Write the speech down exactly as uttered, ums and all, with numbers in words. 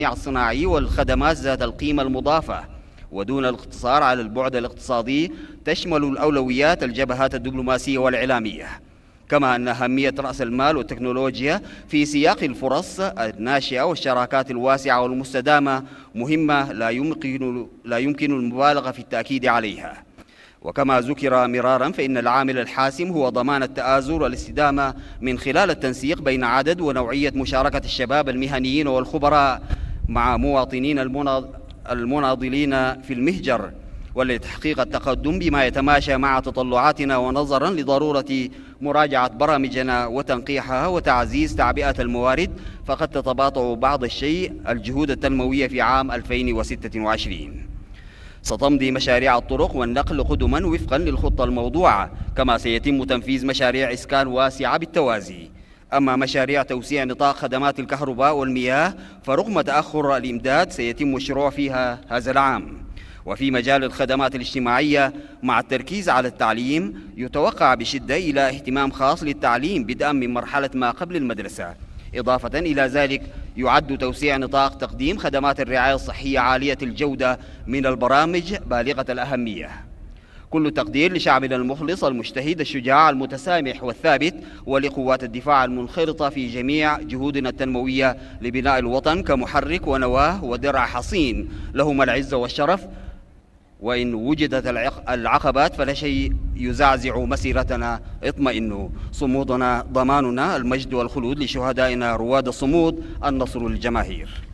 الصناعي والخدمات ذات القيمة المضافة، ودون الاقتصار على البعد الاقتصادي تشمل الأولويات الجبهات الدبلوماسية والإعلامية، كما أن أهمية رأس المال والتكنولوجيا في سياق الفرص الناشئة والشراكات الواسعة والمستدامة مهمة لا يمكن لا يمكن المبالغة في التأكيد عليها. وكما ذكر مرارا فإن العامل الحاسم هو ضمان التآزر والاستدامة من خلال التنسيق بين عدد ونوعية مشاركة الشباب المهنيين والخبراء مع مواطنين المناضلين في المهجر، ولتحقيق التقدم بما يتماشى مع تطلعاتنا، ونظرا لضرورة مراجعة برامجنا وتنقيحها وتعزيز تعبئة الموارد، فقد تتباطؤ بعض الشيء الجهود التنموية في عام ألفين وستة وعشرين. ستمضي مشاريع الطرق والنقل قدما وفقا للخطة الموضوعة، كما سيتم تنفيذ مشاريع إسكان واسعة بالتوازي. أما مشاريع توسيع نطاق خدمات الكهرباء والمياه فرغم تأخر الإمداد سيتم الشروع فيها هذا العام. وفي مجال الخدمات الاجتماعية مع التركيز على التعليم يتوقع بشدة إلى اهتمام خاص للتعليم بدءا من مرحلة ما قبل المدرسة. إضافة إلى ذلك يعد توسيع نطاق تقديم خدمات الرعاية الصحية عالية الجودة من البرامج بالغة الأهمية. كل التقدير لشعبنا المخلص المجتهد الشجاع المتسامح والثابت، ولقوات الدفاع المنخرطة في جميع جهودنا التنموية لبناء الوطن كمحرك ونواة ودرع حصين لهم العزة والشرف. وإن وجدت العقبات فلا شيء يزعزع مسيرتنا. اطمئنوا، صمودنا ضماننا، المجد والخلود لشهدائنا رواد الصمود، النصر للجماهير.